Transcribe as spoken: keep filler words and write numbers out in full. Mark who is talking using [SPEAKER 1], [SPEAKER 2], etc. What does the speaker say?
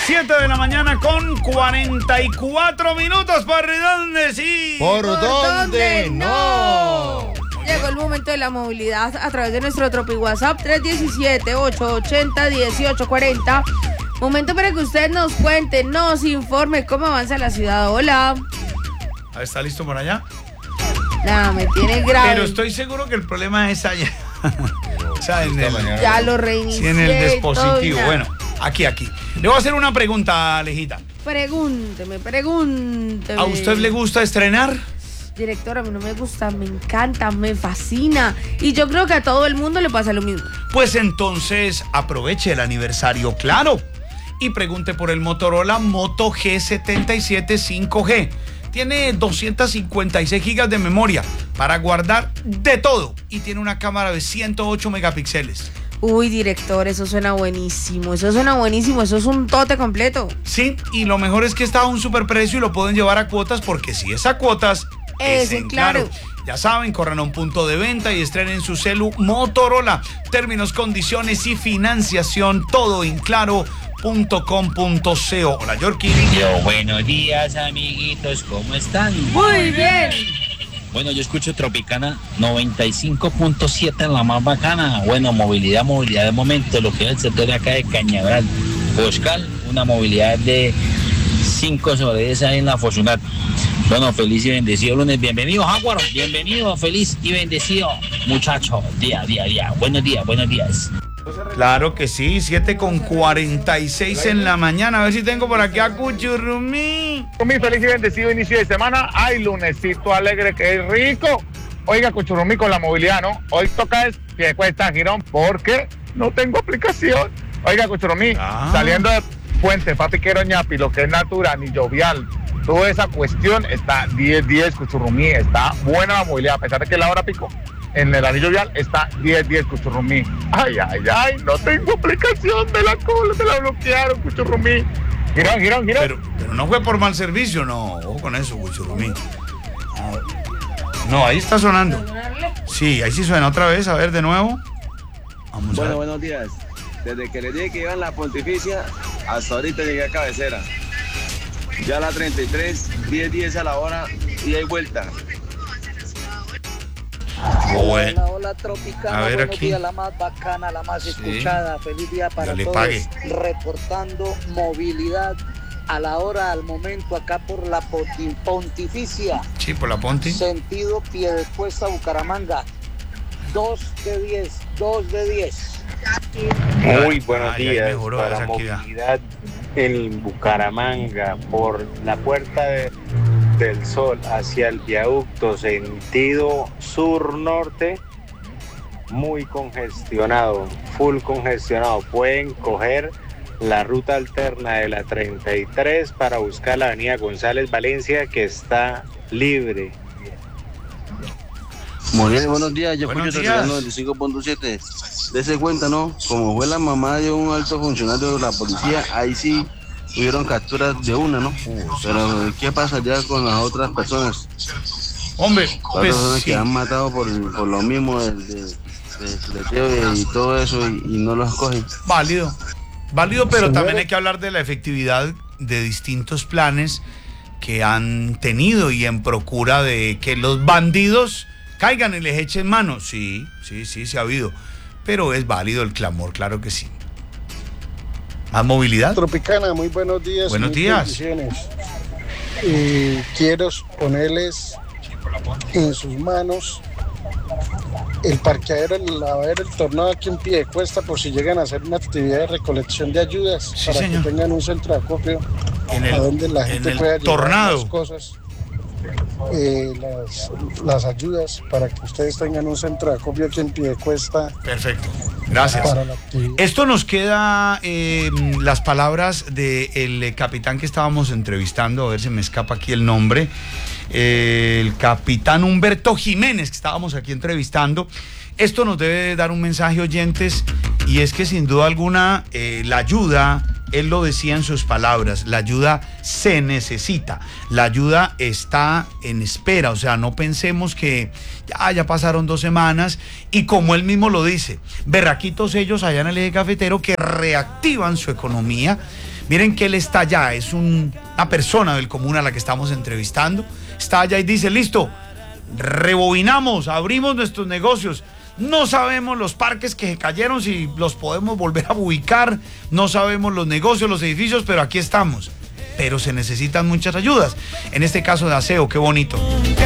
[SPEAKER 1] siete de la mañana con cuarenta y cuatro minutos. ¿Por dónde sí?
[SPEAKER 2] ¿Por, ¿Por dónde, dónde no?
[SPEAKER 3] Llegó el momento de la movilidad a través de nuestro Tropi WhatsApp tres uno siete, ocho ocho cero, uno ocho cuatro cero. Momento para que usted nos cuente, nos informe cómo avanza la ciudad. Hola.
[SPEAKER 1] ¿Está listo por allá?
[SPEAKER 3] No, me tiene grave.
[SPEAKER 1] Pero estoy seguro que el problema es allá. O sea, en el,
[SPEAKER 3] ya lo reinicié.
[SPEAKER 1] Sí, en el dispositivo. Bueno, aquí, aquí. Le voy a hacer una pregunta, Alejita.
[SPEAKER 3] Pregúnteme, pregúnteme.
[SPEAKER 1] ¿A usted le gusta estrenar?
[SPEAKER 3] Directora, a mí no me gusta, me encanta, me fascina. Y yo creo que a todo el mundo le pasa lo mismo.
[SPEAKER 1] Pues entonces aproveche el aniversario Claro y pregunte por el Motorola Moto G setenta y siete cinco G. Tiene doscientos cincuenta y seis gigas de memoria para guardar de todo y tiene una cámara de ciento ocho megapíxeles.
[SPEAKER 3] Uy, director, eso suena buenísimo, eso suena buenísimo, eso es un tote completo.
[SPEAKER 1] Sí, y lo mejor es que está a un superprecio y lo pueden llevar a cuotas, porque si es a cuotas, es, es en Claro. Claro. Ya saben, corran a un punto de venta y estrenen su celu Motorola. Términos, condiciones y financiación, todo en claro punto com punto co. Hola, Yorkie.
[SPEAKER 4] Yo, buenos días, amiguitos, ¿cómo están?
[SPEAKER 3] Muy bien.
[SPEAKER 4] Bueno, yo escucho Tropicana noventa y cinco punto siete en la más bacana. Bueno, movilidad, movilidad de momento, lo que es el sector de acá de Cañaveral. Boscal, una movilidad de cinco sobre diez ahí en la Fortunat. Bueno, feliz y bendecido lunes. Bienvenido, Jaguar. Bienvenido, feliz y bendecido, muchacho. Día, día, día. Buenos días, buenos días.
[SPEAKER 1] Claro que sí, siete con cuarenta y seis en la mañana. A ver si tengo por aquí a Cuchurrumí.
[SPEAKER 5] Mi feliz y bendecido inicio de semana. Ay, lunesito alegre, que es rico. Oiga, Cuchurrumí, con la movilidad, ¿no? Hoy toca es que cuesta Girón porque no tengo aplicación. Oiga, Cuchurrumí, ah. saliendo de Puente Fapiquero Ñapi, lo que es natural y jovial, toda esa cuestión está diez diez, Cuchurrumí. Está buena la movilidad, a pesar de que la hora pico. En el anillo vial está diez diez, Cuchurrumí. Ay, ay, ay, no tengo aplicación de la cola, me la bloquearon, Cuchurrumí. Girón, girón, girón.
[SPEAKER 1] Pero, pero no fue por mal servicio, no. Ojo con eso, Cuchurrumí. No, no, ahí está sonando. Sí, ahí sí suena otra vez, a ver, de nuevo.
[SPEAKER 6] Vamos bueno, a ver. Buenos días. Desde que les dije que iba en la Pontificia, hasta ahorita llegué a Cabecera. Ya la treinta y tres, diez diez a la hora y hay vuelta.
[SPEAKER 7] Bueno. Hola, hola, Tropicana.
[SPEAKER 1] A ver,
[SPEAKER 7] buenos
[SPEAKER 1] aquí.
[SPEAKER 7] días, la más bacana, la más sí. escuchada. Feliz día para
[SPEAKER 1] Dale,
[SPEAKER 7] todos.
[SPEAKER 1] pague.
[SPEAKER 7] Reportando movilidad a la hora, al momento, acá por la Pontificia.
[SPEAKER 1] Sí, por la Ponti.
[SPEAKER 7] Sentido Piedecuesta, Bucaramanga. dos de diez, dos de diez.
[SPEAKER 8] Muy buenos
[SPEAKER 1] Ay,
[SPEAKER 8] días
[SPEAKER 1] mejoró,
[SPEAKER 8] para movilidad en Bucaramanga por la Puerta de, del Sol hacia el viaducto sentido sur-norte, muy congestionado, full congestionado. Pueden coger la ruta alterna de la treinta y tres para buscar la avenida González Valencia, que está libre.
[SPEAKER 9] Muriel, buenos días, yo
[SPEAKER 1] buenos
[SPEAKER 9] escucho el noventa y cinco punto siete. Dese cuenta, ¿no? Como fue la mamá de un alto funcionario de la policía, ahí sí hubieron capturas de una, ¿no? Pero ¿qué pasa ya con las otras personas?
[SPEAKER 1] Hombre,
[SPEAKER 9] las
[SPEAKER 1] pues,
[SPEAKER 9] personas
[SPEAKER 1] sí.
[SPEAKER 9] que han matado por, por lo mismo de, de, de fleteo y todo eso y, y no los cogen.
[SPEAKER 1] Válido, válido, pero también hay que hablar de la efectividad de distintos planes que han tenido y en procura de que los bandidos caigan y les echen mano. Sí, sí, sí, sí ha habido. Pero es válido el clamor, claro que sí. ¿Más movilidad?
[SPEAKER 10] Tropicana, muy buenos días.
[SPEAKER 1] Buenos días.
[SPEAKER 10] Y quiero ponerles en sus manos el parqueadero, el lavadero, el tornado aquí en Piedecuesta, por si llegan a hacer una actividad de recolección de ayudas,
[SPEAKER 1] sí,
[SPEAKER 10] para
[SPEAKER 1] señor.
[SPEAKER 10] que tengan un centro de acopio
[SPEAKER 1] en el,
[SPEAKER 10] a donde la gente pueda llevar
[SPEAKER 1] tornado.
[SPEAKER 10] las cosas. Eh, las, las ayudas para que ustedes tengan un centro de acopio aquí en Piedecuesta.
[SPEAKER 1] Perfecto, gracias.
[SPEAKER 10] Para la actividad.
[SPEAKER 1] Esto nos queda eh, las palabras del capitán que estábamos entrevistando, a ver si me escapa aquí el nombre, eh, el capitán Humberto Jiménez, que estábamos aquí entrevistando. Esto nos debe dar un mensaje, oyentes, y es que sin duda alguna eh, la ayuda él lo decía en sus palabras, la ayuda se necesita, la ayuda está en espera, o sea, no pensemos que ya, ya pasaron dos semanas y como él mismo lo dice, berraquitos ellos allá en el eje cafetero que reactivan su economía. Miren que él está allá, es un, una persona del común a la que estamos entrevistando, está allá y dice, listo, rebobinamos, abrimos nuestros negocios. No sabemos los parques que se cayeron, si los podemos volver a ubicar, no sabemos los negocios, los edificios, pero aquí estamos. Pero se necesitan muchas ayudas. En este caso de aseo, qué bonito.